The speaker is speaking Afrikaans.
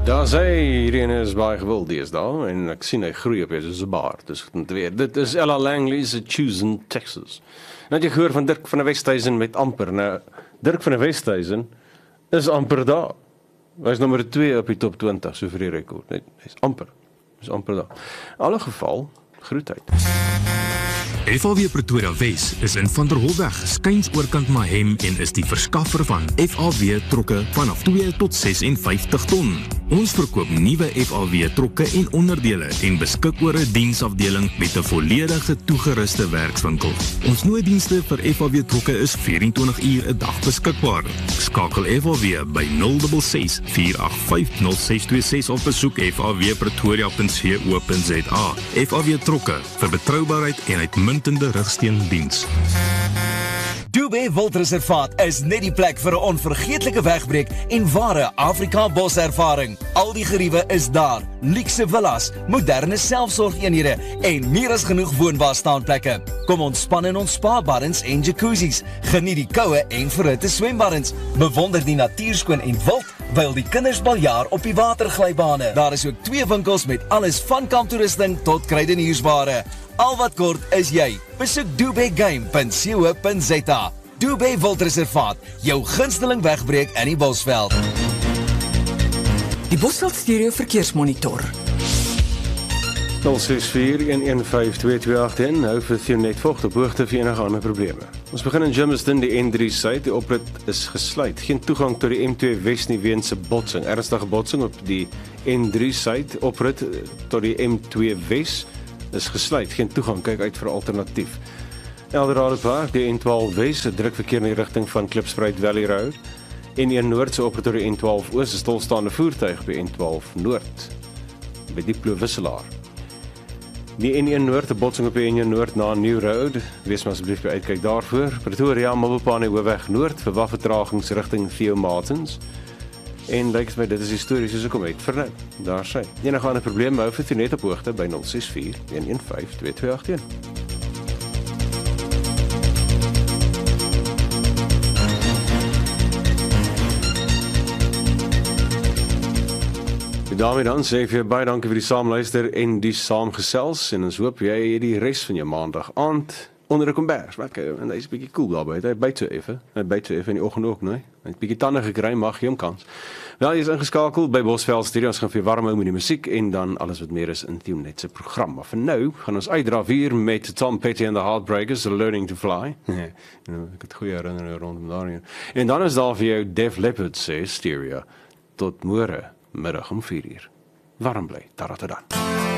Ja, hierdie ene is baie gewild deesdae en ek sien hy groei op soos 'n baard. Dus dit is Ella Langley's Choosing Texas. Nou het jy gehoor van Dirk van der Westhuizen met amper. Nou, Dirk van der Westhuizen is amper daar. Hy is nommer 2 op die top 20 so vir die rekord. Hy is amper daar. In alle geval, groet uit. FHW Pretoria Wes is in Van der Holweg, skuins oorkant Mahem en is die verskaffer van FHW trokke vanaf 2 tot 56 ton. Ons verkoop nuwe FHW trokke en onderdele en beskik oor 'n diensafdeling met 'n volledige toegeruste werkswinkel. Ons nooddienste vir FHW trokke is 24 uur 'n dag beskikbaar. Skakel FHW by 066 485 0626 of besoek fhwpretoria.co.za. FHW trokke vir betroubaarheid en uitmuntende rigsteendiens. Dubé Wildreservaat is net die plek vir 'n onvergeetlike wegbreek en ware Afrika boservaring. Al die geriewe is daar, luukse villas, moderne selfsorgeenhede en meer as genoeg woonbaar staanplekke. Kom ontspan in ons spa-baddens en jacuzzis, geniet die koue en verhitte swembaddens, bewonder die natuurskoon en wild, wyl die kinders baljaar op die waterglybane. Daar is ook 2 winkels met alles van kamptoerusting tot kruideniersware. Al wat kort is jy. Besoek dubégame.co.za. Dubé Wildreservaat, jou gunsteling wegbreek in die Bosveld. Die Bosveld Stereo Verkeersmonitor. 0641152281 hou vir Theonet Vogt op hoogte vir enige ander probleme. Ons begin in Germiston, die N3 Suid, die oprit is gesluit. Geen toegang tot die M2 Wes nie weens 'n botsing. Ernstige botsing op die N3 Suid, oprit tot die M2 Wes is gesluit. Geen toegang, kyk uit vir 'n alternatief. Eldorado Park, die N12 Wes, druk verkeer in die rigting van Klipspruit Valley Road. N1 Noord se oprit tot die N12 Oos, 'n stilstaande voertuig by N12 Noord by Diepkloof Wisselaar. Die N1 Noord, 'n botsing op die N1 Noord na New Road. Wees maar asseblief by uitkyk daarvoor. Pretoria, Mabopane Hoofweg Noord, verwag vertragings rigting Theo Martins. En lyk my dit is histories soos ek kom uit vir nou. Daar sê. Enige ander probleme hou vir net op hoogte by 064 115 2281. Daarmee dan sê ek vir jou baie dankie vir die saamluister en die saamgesels en ons hoop jy het die res van jou maandag aand onder 'n kombers. Wat kyk, en hy's 'n bietjie koel daarby. Hy byt so effe. Hy byt so effe in die oggend ook, nee. Hy het 'n bietjie tande gekry, mag jy hom kans. Wel, jy is ingeskakel by Bosveld Stereo. Ons gaan vir jou warm hou met die musiek en dan alles wat meer is in Theonet se program. Maar vir nou gaan ons uitdraf hier met Tom Petty and the Heartbreakers, Learning to Fly. Ek het goeie herinneringe rondom daarin. En dan is daar vir jou Def Leppard se Stereo tot môre middag om 4 uur. Warm bly. Taratada.